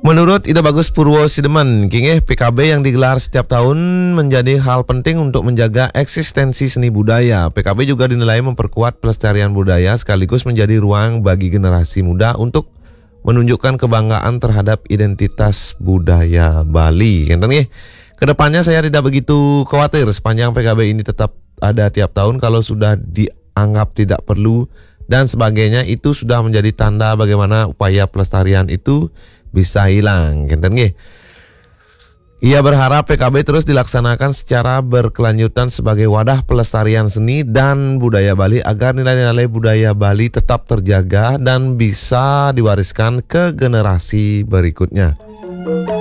Menurut Ida Bagus Purwosidemen, PKB yang digelar setiap tahun menjadi hal penting untuk menjaga eksistensi seni budaya. PKB juga dinilai memperkuat pelestarian budaya sekaligus menjadi ruang bagi generasi muda untuk menunjukkan kebanggaan terhadap identitas budaya Bali. Kedepannya saya tidak begitu khawatir sepanjang PKB ini tetap ada tiap tahun. Kalau sudah dianggap tidak perlu dan sebagainya, itu sudah menjadi tanda bagaimana upaya pelestarian itu bisa hilang. Ia berharap PKB terus dilaksanakan secara berkelanjutan sebagai wadah pelestarian seni dan budaya Bali agar nilai-nilai budaya Bali tetap terjaga dan bisa diwariskan ke generasi berikutnya.